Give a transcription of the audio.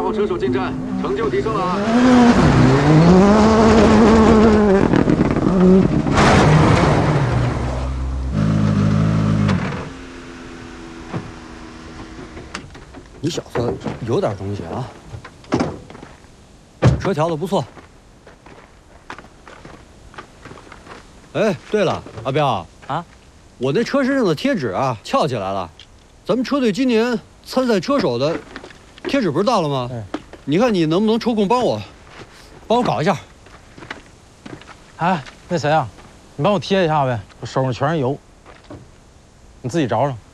号车手进站，成就提升了啊！ 你小子有点东西啊！车调的不错。哎，对了，阿彪啊，我那车身上的贴纸啊翘起来了。咱们车队今年参赛车手的贴纸不是到了吗？你看你能不能抽空帮我搞一下？ 哎，那谁啊，你帮我贴一下呗，我手上全是油，你自己找找。